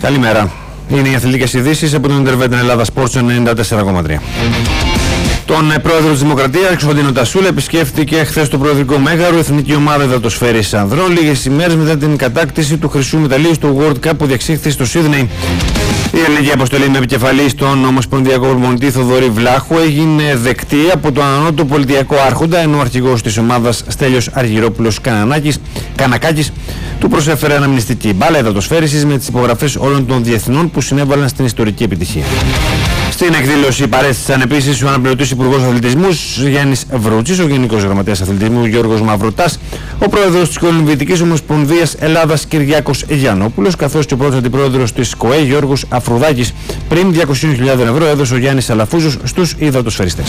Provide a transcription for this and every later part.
Καλημέρα. Είναι οι αθλητικές ειδήσεις από τον Intervet Ελλάδα Sports 94,3. Τον πρόεδρο της Δημοκρατίας, Κωνσταντίνο Τασούλα, επισκέφθηκε χθες το προεδρικό μέγαρο Εθνική Ομάδα Υδατοσφαίρης Ανδρών, λίγες ημέρες μετά την κατάκτηση του χρυσού μεταλλίου στο World Cup που διεξήχθη στο Σίδνεϊ. Η ελληνική αποστολή με επικεφαλή στον Ομοσπονδιακό Προπονητή Θοδωρή Βλάχου έγινε δεκτή από τον ανώτατο πολιτιακό άρχοντα, ενώ ο αρχηγός της ομάδας Στέλιος Αργυρόπουλος Κανακάκης του προσέφερε αναμνηστική μπάλα υδατοσφαίρισης με τις υπογραφές όλων των διεθνών που συνέβαλαν στην ιστορική επιτυχία. Στην εκδήλωση παρέστησαν επίσης ο αναπληρωτής Υπουργός Αθλητισμού Γιάννης Βρούτσης, ο Γενικός Γραμματέας Αθλητισμού Γιώργος Μαυροτάς, ο Πρόεδρος της Κολυμβητικής Ομοσπονδίας Ελλάδας Κυριάκος Γιαννόπουλος, καθώς και ο πρώτος αντιπρόεδρος της ΚΟΕ Γιώργος Αφρουδάκης. Πριν 200.000 ευρώ έδωσε ο Γιάννης Αλαφούζος στους υδατοσφαιριστές.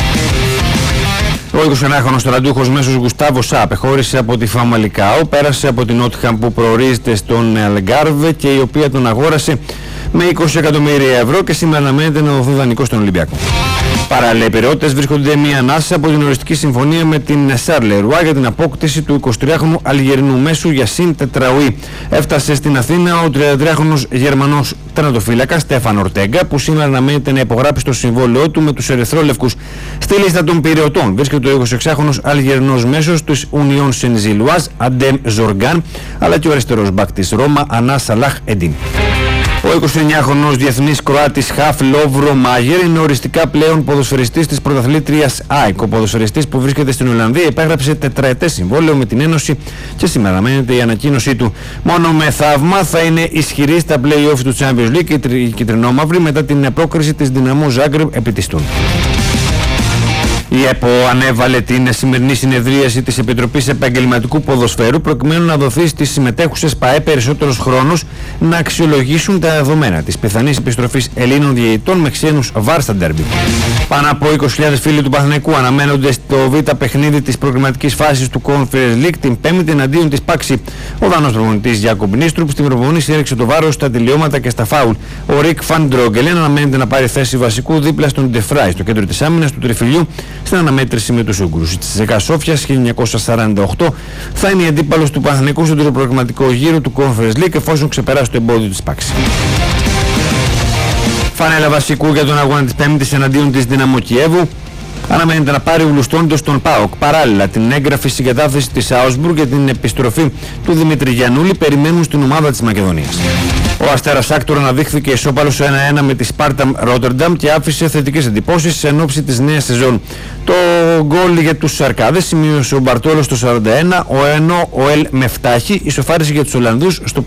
Ο 21χρονος ταλαντούχος μέσος Γκουστάβο Σα απεχώρησε από τη Φαμαλικάο, πέρασε από την Νότιχαμ που προορίζεται στον Αλγκάρβε και η οποία τον αγόρασε με 20 εκατομμύρια ευρώ και σήμερα αναμένεται να δοθεί δανεικό στον Ολυμπιακό. Παράλληλα, οι Πειραιώτες βρίσκονται μια ανάσα από την οριστική συμφωνία με την Σαρλερουά για την απόκτηση του 23χρονου Αλγερινού μέσου Γιασίν Τετραουή. Έφτασε στην Αθήνα ο 33χρονος Γερμανός τερματοφύλακας Στέφαν Ορτέγκα, που σήμερα αναμένεται να υπογράψει το συμβόλαιό του με τους Ερυθρόλευκους. Στη λίστα των Πειραιωτών βρίσκεται ο 26χρονος Αλγερινός μέσος της Union Saint-Gilloise Αντέμ Ζοργάν, αλλά και ο αριστερός μπακ της Ρώμα Ανά Σαλάχ Εντίν. Ο 29χρονος διεθνής Κροάτης Χαφ Λόβρο Μάγερ είναι οριστικά πλέον ποδοσφαιριστής της πρωταθλήτριας ΑΕΚ. Ο ποδοσφαιριστής που βρίσκεται στην Ολλανδία υπέγραψε τετραετές συμβόλαιο με την Ένωση και σήμερα αναμένεται η ανακοίνωσή του. Μόνο με θαύμα θα είναι ισχυρή στα play-off του Champions League η κυτρινόμαυρη μετά την πρόκριση της Δυναμό Ζάγκρεπ επί της Τούν. Η ΕΠΟ ανέβαλε την σημερινή συνεδρίαση της Επιτροπής Επαγγελματικού Ποδοσφαίρου προκειμένου να δοθεί στις συμμετέχουσες ΠΑΕ περισσότερος χρόνος να αξιολογήσουν τα δεδομένα της πιθανής επιστροφής Ελλήνων διαιτητών με ξένους βαρ στα ντέρμπι. Πάνω από 20.000 φίλοι του Παναθηναϊκού αναμένονται στο β' παιχνίδι της προκριματικής φάσης του Conference League την Πέμπτη εναντίον της Πάξη. Ο Δανός προπονητής Γιάκομπ Νίστρουπ στην προπονήση έριξε το βάρος στα τελειώματα και στα φάουλ. Ο Ρικ Φαν Ντρόγκελεν αναμένεται να πάρει θέση βασικού δίπλα στον Ντεφράι στο κέντρο της άμυνας του Τριφυλιού στην αναμέτρηση με τους Ούγγρους. Η ΤΣΣΚΑ Σόφιας 1948 θα είναι η αντίπαλος του Παναθηναϊκού στον προκριματικό γύρο του Conference League εφόσον ξεπεράσει το εμπόδιο της Πάξη. Φανέλα βασικού για τον αγώνα της Πέμπτης εναντίον της Δυναμό Κιέβου αναμένεται να πάρει ουλουστώντος τον ΠΑΟΚ. Παράλληλα, την έγγραφη συγκατάθεση της Άουσμπουργκ και την επιστροφή του Δημήτρη Γιαννούλη περιμένουν στην ομάδα της Μακεδονίας. Ο Αστέρας Άκτορ αναδείχθηκε ισόπαλος 1-1 με τη Σπάρτα Ρότερνταμ και άφησε θετικές εντυπώσεις εν ώψη της νέας σεζόν. Το γκολ για τους Αρκάδες σημείωσε ο Μπαρτόλος στο 41, ενώ ο Ελ Μεφτάχη ισοφάρισε για τους Ολλανδούς στο